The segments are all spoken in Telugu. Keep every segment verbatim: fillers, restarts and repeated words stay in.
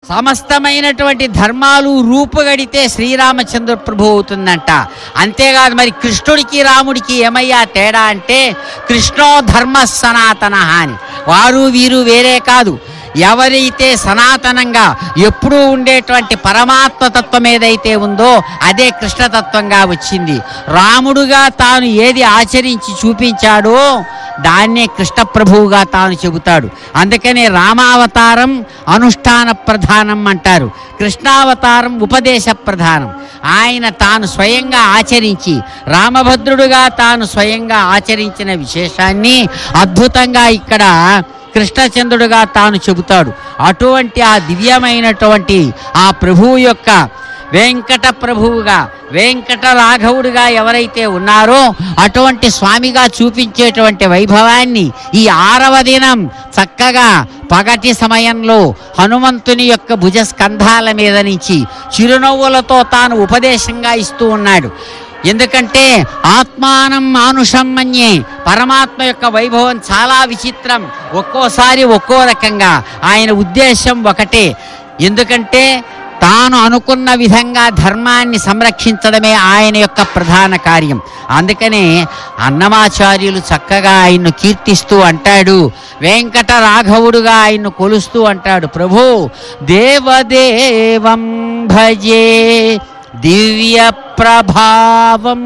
సమస్తమైనటువంటి ధర్మాలు రూపుగడితే శ్రీరామచంద్ర ప్రభు అవుతుందంట. అంతేకాదు మరి కృష్ణుడికి రాముడికి ఏమయ్యా తేడా అంటే కృష్ణో ధర్మ సనాతన అని. వారు వీరు వేరే కాదు. ఎవరైతే సనాతనంగా ఎప్పుడూ ఉండేటువంటి పరమాత్మ తత్వం ఏదైతే ఉందో అదే కృష్ణతత్వంగా వచ్చింది. రాముడుగా తాను ఏది ఆచరించి చూపించాడో దాన్నే కృష్ణ ప్రభువుగా తాను చెబుతాడు. అందుకనే రామావతారం అనుష్ఠాన ప్రధానం అంటారు, కృష్ణావతారం ఉపదేశ ప్రధానం. ఆయన తాను స్వయంగా ఆచరించి రామభద్రుడుగా తాను స్వయంగా ఆచరించిన విశేషాన్ని అద్భుతంగా ఇక్కడ కృష్ణచంద్రుడుగా తాను చెబుతాడు. అటువంటి ఆ దివ్యమైనటువంటి ఆ ప్రభువు యొక్క వెంకట ప్రభువుగా వెంకట రాఘవుడిగా ఎవరైతే ఉన్నారో అటువంటి స్వామిగా చూపించేటువంటి వైభవాన్ని ఈ ఆరవ దినం చక్కగా పగటి సమయంలో హనుమంతుని యొక్క భుజస్కంధాల మీద నుంచి చిరునవ్వులతో తాను ఉపదేశంగా ఇస్తూ ఉన్నాడు. ఎందుకంటే ఆత్మానం మానుషం మన్యే, పరమాత్మ యొక్క వైభవం చాలా విచిత్రం. ఒక్కోసారి ఒక్కో రకంగా. ఆయన ఉద్దేశం ఒకటే. ఎందుకంటే తాను అనుకున్న విధంగా ధర్మాన్ని సంరక్షించడమే ఆయన యొక్క ప్రధాన కార్యం. అందుకనే అన్నమాచార్యులు చక్కగా ఆయన్ను కీర్తిస్తూ అంటాడు, వెంకట రాఘవుడుగా ఆయన్ను కొలుస్తూ అంటాడు, ప్రభు దేవదేవం భజే దివ్య ప్రభావం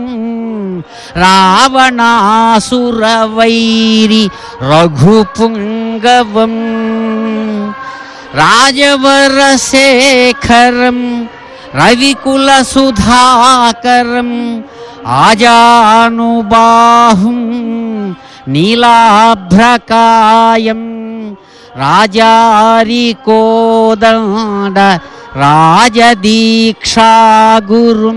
రావణాసురవైరి రఘుపుంగవం రాజవరశేఖరం రవికుల సుధాకరం ఆజానుబాహుం నీలాభ్రకాయం రాజారికోదండ రాజదీక్షాగురుం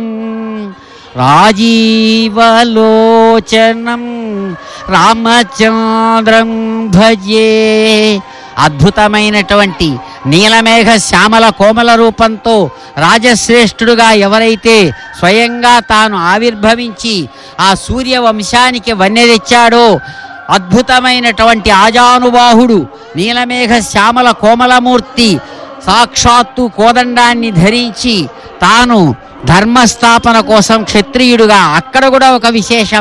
రాజీవలోచనం రామచంద్రం భజే. అద్భుతమైనటువంటి నీలమేఘ శ్యామల కోమల రూపంతో రాజశ్రేష్ఠుడుగా ఎవరైతే స్వయంగా తాను ఆవిర్భవించి ఆ సూర్యవంశానికి వన్నె తెచ్చాడో అద్భుతమైనటువంటి ఆజానుబాహుడు నీలమేఘ శ్యామల కోమలమూర్తి సాక్షాత్తు కోదండాన్ని ధరించి తాను ధర్మస్థాపన కోసం క్షత్రియుడుగా. అక్కడ కూడా ఒక విశేషం,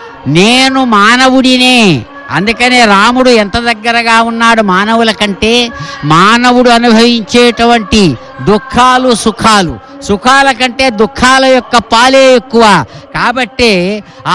నేను మానవుడినే. అందుకనే రాముడు ఎంత దగ్గరగా ఉన్నాడు మానవుల కంటే, మానవుడు అనుభవించేటువంటి దుఃఖాలు సుఖాలు, సుఖాల కంటే దుఃఖాల యొక్క పాలే ఎక్కువ. కాబట్టే ఆ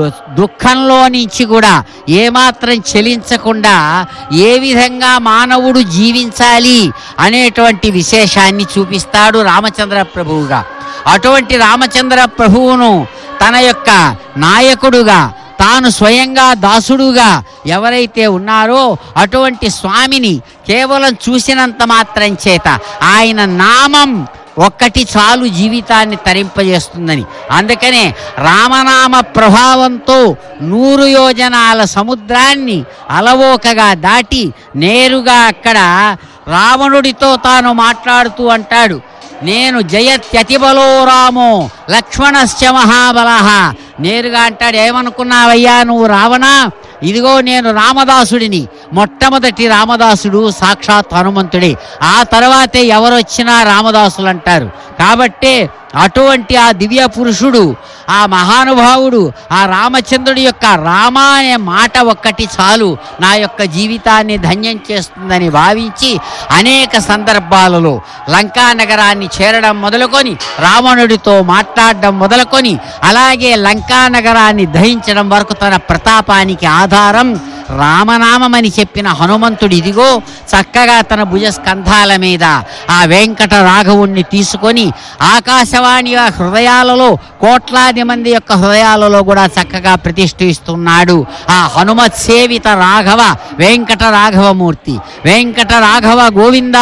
దుఃఖంలో నుంచి కూడా ఏమాత్రం చెలించకుండా ఏ విధంగా మానవుడు జీవించాలి అనేటువంటి విశేషాన్ని చూపిస్తాడు రామచంద్ర ప్రభువుగా. అటువంటి రామచంద్ర ప్రభువును తన యొక్క నాయకుడుగా తాను స్వయంగా దాసుడుగా ఎవరైతే ఉన్నారో అటువంటి స్వామిని కేవలం చూసినంత మాత్రం చేత ఆయన నామం ఒక్కటి చాలు జీవితాన్ని తరింపజేస్తుందని. అందుకనే రామనామ ప్రభావంతో నూరు యోజనాల సముద్రాన్ని అలవోకగా దాటి నేరుగా అక్కడ రావణుడితో తాను మాట్లాడుతూ అంటాడు, నేను జయత్యతిబలో రామో లక్ష్మణశ్చ మహాబలః. నేరుగా అంటాడు, ఏమనుకున్నావయ్యా నువ్వు రావణ, ఇదిగో నేను రామదాసుడిని. మొట్టమొదటి రామదాసుడు సాక్షాత్ హనుమంతుడే, ఆ తర్వాతే ఎవరొచ్చినా రామదాసులు అంటారు. కాబట్టే అటువంటి ఆ దివ్య పురుషుడు, ఆ మహానుభావుడు, ఆ రామచంద్రుడి యొక్క రామ అనే మాట ఒక్కటి చాలు నా యొక్క జీవితాన్ని ధన్యం చేస్తుందని భావించి అనేక సందర్భాలలో లంకా నగరాన్ని చేరడం మొదలుకొని రావణుడితో మాట్లాడడం మొదలుకొని అలాగే లంకా నగరాన్ని దహించడం వరకు తన ప్రతాపానికి ఆధారం రామనామమని చెప్పిన హనుమంతుడు ఇదిగో చక్కగా తన భుజస్కంధాల మీద ఆ వెంకట రాఘవుణ్ణి తీసుకొని ఆకాశవాణి హృదయాలలో కోట్లాది మంది యొక్క హృదయాలలో కూడా చక్కగా ప్రతిష్ఠిస్తున్నాడు ఆ హనుమత్ సేవిత రాఘవ వెంకట రాఘవమూర్తి. వెంకట రాఘవ గోవింద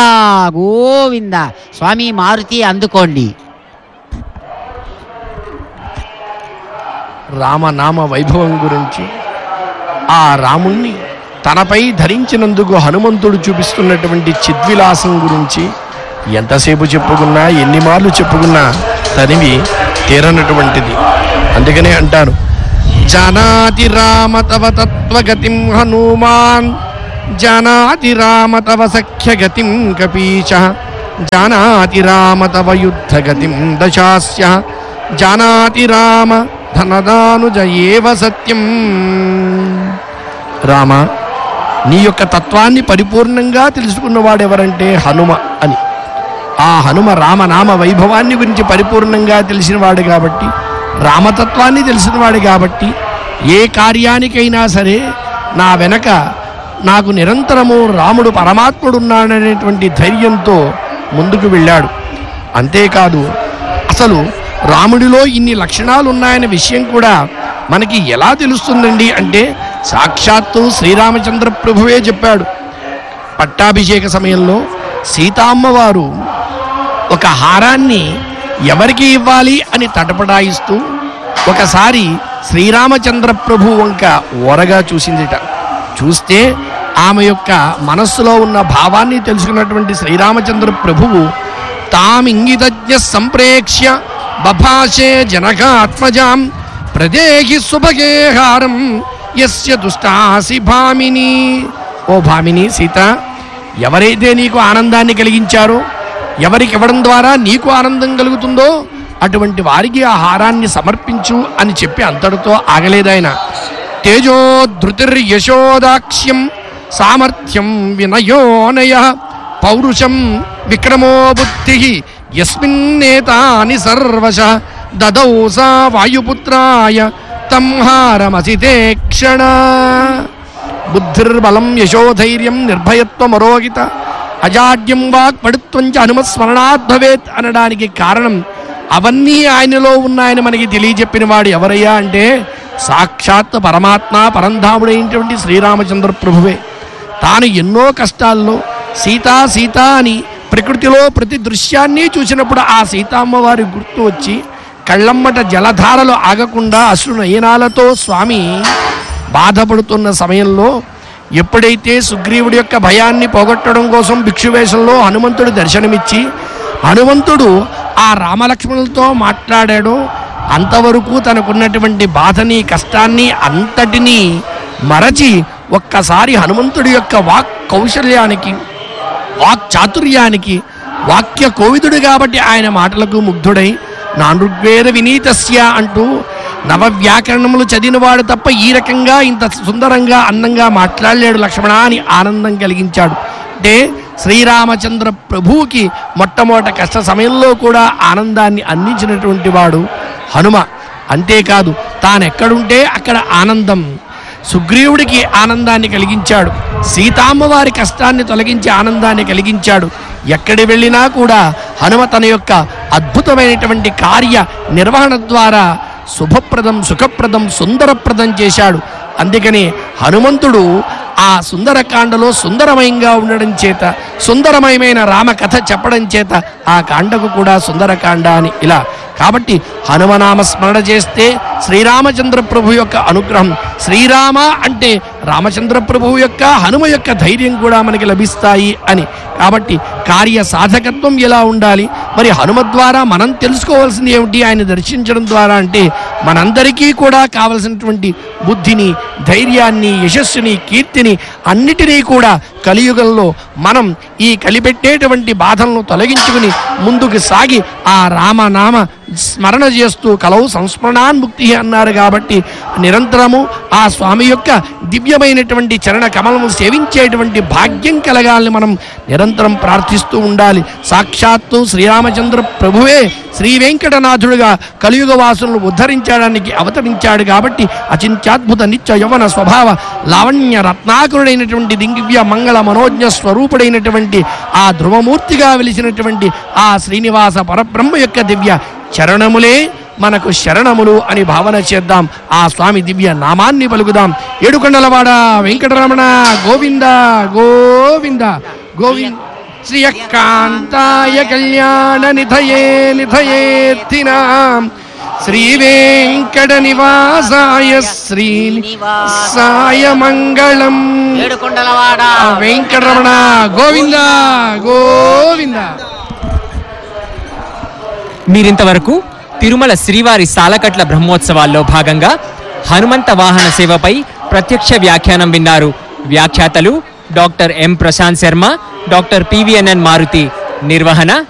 గోవింద. స్వామి మారుతి అందుకోండి. రామనామ వైభవం గురించి, ఆ రాముణ్ణి తనపై ధరించినందుకు హనుమంతుడు చూపిస్తున్నటువంటి చిద్విలాసం గురించి ఎంతసేపు చెప్పుకున్నా ఎన్ని మార్లు చెప్పుకున్నా తనివి తీరనటువంటిది. అందుకనే అంటారు, జానాతి రామ తవ తత్వగతిం హనుమాన్ జానాతి రామ తవ సఖ్యగతిం కపీచ జానాతి రామ తవ యుద్ధ గతిం దశాస్య జానాతి రామ ధనదానుజ ఏవ సత్యం. రామ, నీ యొక్క తత్వాన్ని పరిపూర్ణంగా తెలుసుకున్నవాడెవరంటే హనుమ అని. ఆ హనుమ రామనామ వైభవాన్ని గురించి పరిపూర్ణంగా తెలిసినవాడు కాబట్టి, రామతత్వాన్ని తెలిసినవాడు కాబట్టి, ఏ కార్యానికైనా సరే నా వెనక నాకు నిరంతరము రాముడు పరమాత్ముడున్నాడనేటువంటి ధైర్యంతో ముందుకు వెళ్ళాడు. అంతేకాదు, అసలు రాముడిలో ఇన్ని లక్షణాలు ఉన్నాయనే విషయం కూడా మనకి ఎలా తెలుస్తుందండి అంటే, సాక్షాత్తు శ్రీరామచంద్ర ప్రభువే చెప్పాడు. పట్టాభిషేక సమయంలో సీతామ్మవారు ఒక హారాన్ని ఎవరికి ఇవ్వాలి అని తటపటాయిస్తూ ఒకసారి శ్రీరామచంద్ర ప్రభు వంక ఓరగా చూసిందిట. చూస్తే ఆమె యొక్క మనస్సులో ఉన్న భావాన్ని తెలుసుకున్నటువంటి శ్రీరామచంద్ర ప్రభువు తామింగితజ్ఞ సంప్రేక్ష్య బభాషే జనకాత్మజాం ప్రదేహి సుభగే హారం యస్య దుష్టాసి భామిని. ఓ భామిని సీత, ఎవరైతే నీకు ఆనందాన్ని కలిగించారో, ఎవరికి ఇవ్వడం ద్వారా నీకు ఆనందం కలుగుతుందో అటువంటి వారికి ఆ హారాన్ని సమర్పించు అని చెప్పి అంతటితో ఆగలేదాయన. తేజో ధృతిర్యశోదాక్ష్యం సామర్థ్యం వినయోనయ పౌరుషం విక్రమో బుద్ధి యస్మిన్నేతాని సర్వశ దదౌ సా వాయుపుత్రాయ తం హారమసితే క్షణ. బుద్ధిర్బలం యశోధైర్యం నిర్భయత్వమరోగిత అజాడ్యం వాక్ పడుత్వం చ హనుమస్మరణాత్ భవేత్ అనడానికి కారణం అవన్నీ ఆయనలో ఉన్నాయని మనకి తెలియజెప్పిన వాడు ఎవరయ్యా అంటే సాక్షాత్ పరమాత్మ పరంధాముడైనటువంటి శ్రీరామచంద్ర ప్రభువే. తాను ఎన్నో కష్టాల్లో సీతా సీతా అని ప్రకృతిలో ప్రతి దృశ్యాన్ని చూసినప్పుడు ఆ సీతామ్మవారి గుర్తు వచ్చి కళ్ళమ్మట జలధారలు ఆగకుండా అశ్రు నయనాలతో స్వామి బాధపడుతున్న సమయంలో ఎప్పుడైతే సుగ్రీవుడి యొక్క భయాన్ని పోగొట్టడం కోసం భిక్షువేషంలో హనుమంతుడు దర్శనమిచ్చి హనుమంతుడు ఆ రామలక్ష్మణులతో మాట్లాడాడో అంతవరకు తనకున్నటువంటి బాధని కష్టాన్ని అంతటినీ మరచి ఒక్కసారి హనుమంతుడి యొక్క వాక్ కౌశల్యానికి వాక్ చాతుర్యానికి వాక్య కోవిదుడు కాబట్టి ఆయన మాటలకు ముగ్ధుడై నానృగ్వేద వినీతస్య అంటూ నవవ్యాకరణములు చదివినవాడు తప్ప ఈ రకంగా ఇంత సుందరంగా అందంగా మాట్లాడలేడు లక్ష్మణ అని ఆనందం కలిగించాడు. అంటే శ్రీరామచంద్ర ప్రభువుకి మొట్టమొదట కష్ట సమయంలో కూడా ఆనందాన్ని అందించినటువంటి వాడు హనుమ. అంతేకాదు, తానెక్కడుంటే అక్కడ ఆనందం. సుగ్రీవుడికి ఆనందాన్ని కలిగించాడు, సీతామ్మవారి కష్టాన్ని తొలగించి ఆనందాన్ని కలిగించాడు. ఎక్కడి వెళ్ళినా కూడా హనుమ తన యొక్క అద్భుతమైనటువంటి కార్య నిర్వహణ ద్వారా శుభప్రదం సుఖప్రదం సుందరప్రదం చేశాడు. అందుకని హనుమంతుడు ఆ సుందరకాండలో సుందరమయంగా ఉండడం చేత సుందరమయమైన రామకథ చెప్పడం చేత ఆ కాండకు కూడా సుందరకాండ అని ఇలా. కాబట్టి హనుమనామ స్మరణ చేస్తే శ్రీరామచంద్ర ప్రభు యొక్క అనుగ్రహం, శ్రీరామ అంటే రామచంద్ర ప్రభువు యొక్క హనుమ యొక్క ధైర్యం కూడా మనకి లభిస్తాయి అని. కాబట్టి కార్య సాధకత్వం ఎలా ఉండాలి, మరి హనుమ ద్వారా మనం తెలుసుకోవాల్సింది ఏమిటి ఆయన దర్శించడం ద్వారా అంటే మనందరికీ కూడా కావలసినటువంటి బుద్ధిని ధైర్యాన్ని యశస్సుని కీర్తిని అన్నిటినీ కూడా కలియుగంలో మనం ఈ కలిపెట్టేటువంటి బాధలను తొలగించుకుని ముందుకు సాగి ఆ రామనామ స్మరణ చేస్తూ కలవు సంస్మరణాన్ముక్తి అన్నారు. కాబట్టి నిరంతరము ఆ స్వామి యొక్క దివ్యమైనటువంటి చరణ కమలము సేవించేటువంటి భాగ్యం కలగాలని మనం నిరంతరం ప్రార్థిస్తూ ఉండాలి. సాక్షాత్తు శ్రీరామచంద్ర ప్రభువే శ్రీ వెంకటనాథుడుగా కలియుగ వాసులను ఉద్ధరించడానికి అవతరించాడు. కాబట్టి అచింత్యాద్భుత నిత్య యవన స్వభావ లావణ్య రత్నాకరుడైనటువంటి దివ్య మంగళ మనోజ్ఞ స్వరూపుడైనటువంటి ఆ ధ్రువమూర్తిగా వెలిసినటువంటి ఆ శ్రీనివాస పరబ్రహ్మ యొక్క దివ్య చరణములే మనకు శరణములు అని భావన చేద్దాం. ఆ స్వామి దివ్య నామాన్ని పలుకుదాం. ఏడుకొండలవాడ వెంకటరమణ గోవింద గోవింద గోవింద. శ్రీయకాంతాయ కళ్యాణ నిధయే నిధయేత్తినాం శ్రీ వెంకట నివాసాయ శ్రీనివాసాయ మంగళం. ఏడుకొండలవాడ వెంకటరమణ గోవింద గోవింద. మీరింతవరకు తిరుమల శ్రీవారి సాలకట్ల బ్రహ్మోత్సవాల్లో భాగంగా హనుమంత వాహన సేవపై ప్రత్యక్ష వ్యాఖ్యానం విన్నారు. వ్యాఖ్యాతలు doctor M Prashanth Sharma, doctor PVNN Maruti. నిర్వహణ